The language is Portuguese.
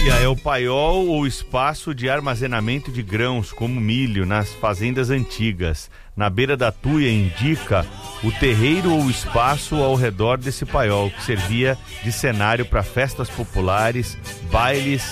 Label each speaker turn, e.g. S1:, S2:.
S1: tuia é o paiol ou espaço de armazenamento de grãos, como milho, nas fazendas antigas. Na beira da tuia indica o terreiro ou espaço ao redor desse paiol, que servia de cenário para festas populares, bailes